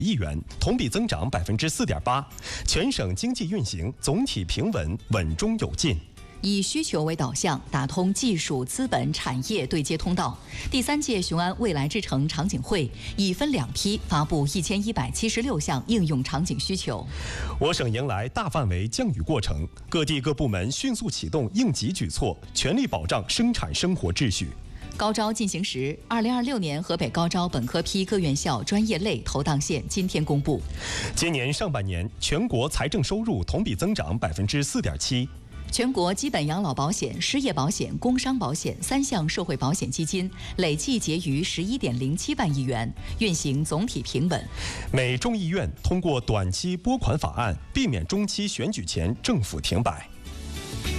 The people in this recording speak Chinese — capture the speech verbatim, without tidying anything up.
亿元，同比增长百分之四点八。全省经济运行总体平稳，稳中有进。 以需求为导向，打通技术、资本、产业对接通道。第三届雄安未来之城场景会已分两批发布一千一百七十六项应用场景需求。 我省迎来大范围降雨过程，各地各部门迅速启动应急举措，全力保障生产生活秩序。 高招进行时，二零二六年河北高招本科批各院校专业类投档线今天公布。 今年上半年，全国财政收入同比增长百分之四点七。 全国基本养老保险、失业保险、工伤保险三项社会保险基金累计结余十一点零七万亿元，运行总体平稳。 美众议院通过短期拨款法案，避免中期选举前政府停摆。